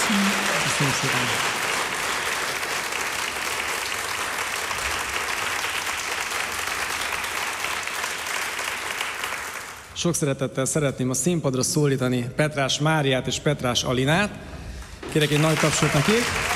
Köszönöm szépen. Sok szeretettel szeretném a színpadra szólítani Petrás Máriát és Petrás Alinát. Kérek egy nagy tapsot nekik.